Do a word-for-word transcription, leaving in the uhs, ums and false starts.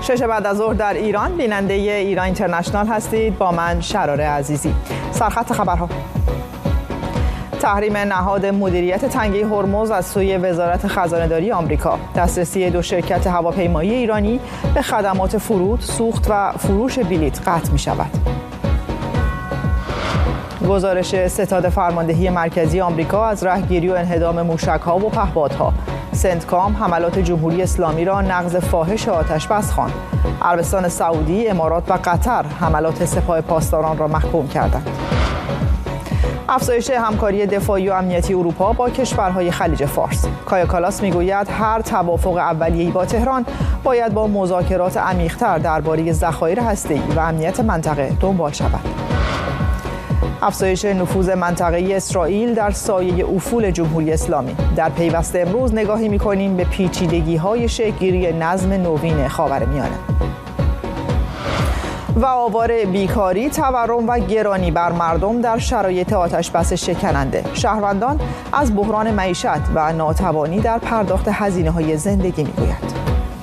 شش بعد از ظهر در ایران بیننده ایران اینترنشنال هستید. با من شرار عزیزی. سرخط خبرها: تحریم نهاد مدیریت تنگه هرمز از سوی وزارت خزانه‌داری آمریکا. دسترسی دو شرکت هواپیمایی ایرانی به خدمات فرود، سوخت و فروش بلیط قطع می شود. گزارش ستاد فرماندهی مرکزی آمریکا از رهگیری و انهدام موشک‌ها و پهپادها. سنتکام حملات جمهوری اسلامی را نقض فاحش آتش‌بس خواند. عربستان سعودی، امارات و قطر حملات سپاه پاسداران را محکوم کردند. افزایش همکاری دفاعی و امنیتی اروپا با کشورهای خلیج فارس. کایا کالاس میگوید هر توافق اولیه‌ای با تهران باید با مذاکرات عمیق‌تر درباره ذخایر هسته‌ای و امنیت منطقه دنبال شود. افزایش نفوذ منطقه‌ای اسرائیل در سایه افول جمهوری اسلامی. در پیوست امروز نگاهی می‌کنیم به پیچیدگی‌های شکل‌گیری نظم نوین خاورمیانه. و آوار بیکاری، تورم و گرانی بر مردم در شرایط آتش‌بس شکننده. شهروندان از بحران معیشت و ناتوانی در پرداخت هزینه‌های زندگی می‌گویند.